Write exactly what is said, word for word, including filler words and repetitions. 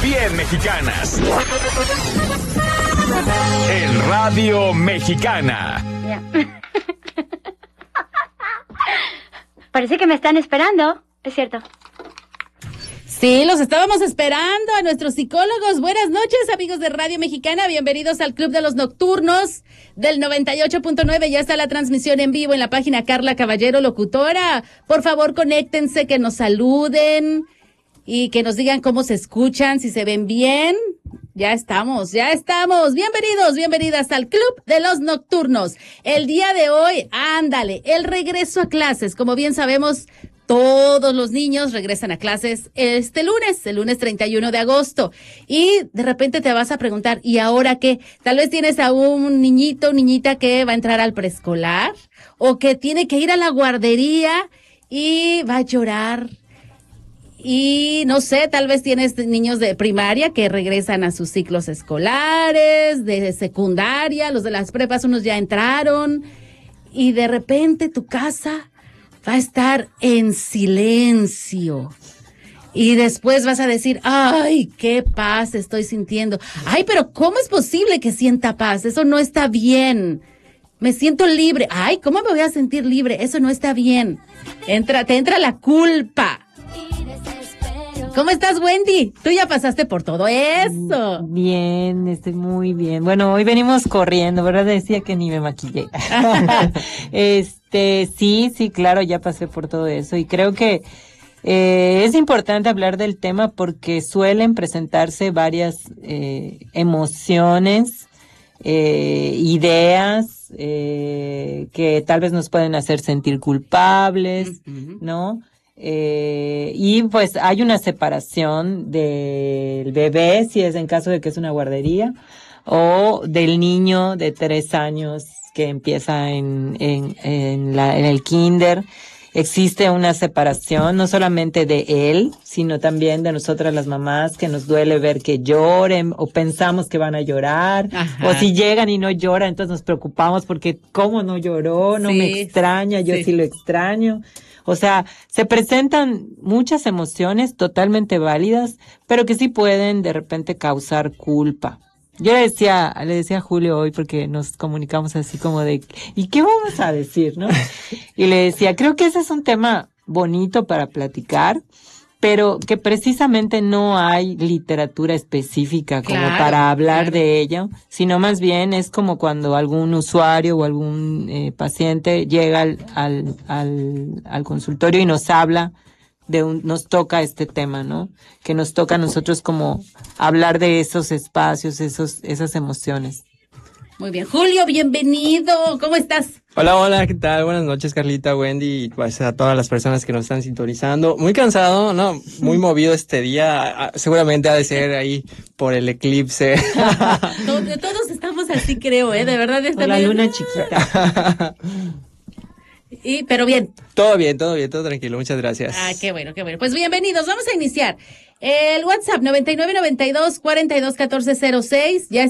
bien mexicanas. En Radio Mexicana. Ya. Parece que me están esperando, es cierto. Sí, los estábamos esperando a nuestros psicólogos. Buenas noches, amigos de Radio Mexicana. Bienvenidos al Club de los Nocturnos del noventa y ocho punto nueve. Ya está la transmisión en vivo en la página Carla Caballero, locutora. Por favor, conéctense, que nos saluden y que nos digan cómo se escuchan, si se ven bien. Ya estamos, ya estamos. Bienvenidos, bienvenidas al Club de los Nocturnos. El día de hoy, ándale, el regreso a clases. Como bien sabemos, todos los niños regresan a clases este lunes, el lunes treinta y uno de agosto. Y de repente te vas a preguntar, ¿y ahora qué? Tal vez tienes a un niñito, niñita que va a entrar al preescolar o que tiene que ir a la guardería y va a llorar. Y no sé, tal vez tienes niños de primaria que regresan a sus ciclos escolares, de secundaria, los de las prepas, unos ya entraron. Y de repente tu casa va a estar en silencio. Y después vas a decir, ay, qué paz estoy sintiendo. Ay, pero ¿cómo es posible que sienta paz? Eso no está bien. Me siento libre. Ay, ¿cómo me voy a sentir libre? Eso no está bien. Entra, te entra la culpa. ¿Cómo estás, Wendy? Tú ya pasaste por todo eso. Bien, estoy muy bien. Bueno, hoy venimos corriendo, ¿verdad? Decía que ni me maquillé. este, sí, sí, claro, ya pasé por todo eso. Y creo que eh, es importante hablar del tema porque suelen presentarse varias eh, emociones, eh, ideas eh, que tal vez nos pueden hacer sentir culpables, uh-huh. ¿no? Eh, y pues hay una separación del bebé, si es en caso de que es una guardería, o del niño de tres años que empieza en, en, en, la, en el kinder. Existe una separación, no solamente de él, sino también de nosotras las mamás, que nos duele ver que lloren, o pensamos que van a llorar, Ajá. o si llegan y no lloran, entonces nos preocupamos porque ¿cómo no lloró? No sí, me extraña, yo sí. sí lo extraño. O sea, se presentan muchas emociones totalmente válidas, pero que sí pueden de repente causar culpa. Yo le decía, le decía a Julio hoy, porque nos comunicamos así como de, ¿y qué vamos a decir, no? Y le decía, creo que ese es un tema bonito para platicar, pero que precisamente no hay literatura específica como claro, para hablar claro. de ello, sino más bien es como cuando algún usuario o algún eh, paciente llega al, al, al, al consultorio y nos habla de un, nos toca este tema, ¿no? Que nos toca a nosotros como hablar de esos espacios, esos, esas emociones. Muy bien. Julio, bienvenido. ¿Cómo estás? Hola, hola, ¿qué tal? Buenas noches, Carlita, Wendy, y pues a todas las personas que nos están sintonizando. Muy cansado, ¿no? Muy movido este día. Seguramente ha de ser ahí por el eclipse. Todos, todos estamos así, creo, ¿eh? De verdad. Está la luna chiquita. Y, pero bien. Todo bien, todo bien, todo tranquilo. Muchas gracias. Ah, qué bueno, qué bueno. Pues bienvenidos. Vamos a iniciar. El WhatsApp noventa y nueve noventa y dos cuarenta y dos catorce cero seis. Ya